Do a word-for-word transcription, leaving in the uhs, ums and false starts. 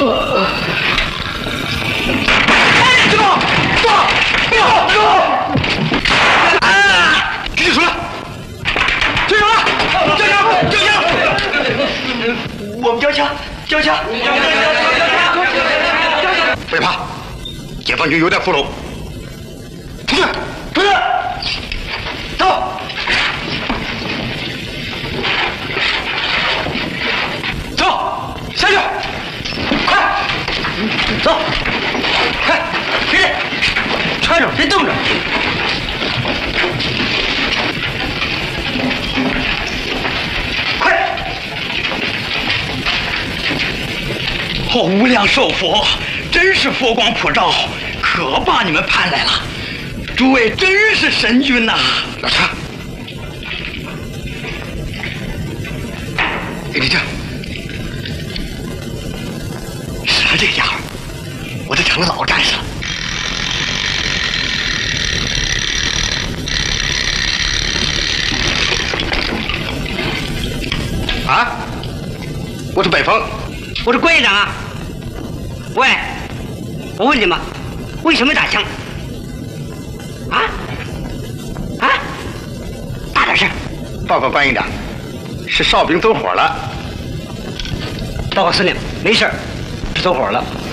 这个，走，走，走！啊！举起手来！举手来！交枪！交枪！我们交枪！交枪！交枪！别怕，解放军有点俘虏。出去！出去！走！走！下去！快！走！快！别人，揣着，别动着。快！哦，无量寿佛，真是佛光普照，可把你们盼来了。诸位真是神军呐！老查，给你这。是这个家伙，我这成了老战士了。啊！我是北风， 我是关营长啊。喂，我问你们，为什么打枪？啊？啊？大点声！ 报告关营长，是哨兵走火了。 报告司令，没事，是走火了。